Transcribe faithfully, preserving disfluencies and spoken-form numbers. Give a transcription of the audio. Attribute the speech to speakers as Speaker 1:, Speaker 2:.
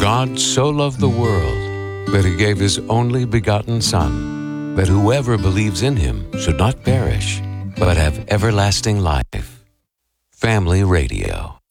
Speaker 1: God so loved the world that he gave his only begotten Son, that whoever believes in him should not perish, but have everlasting life. Family Radio.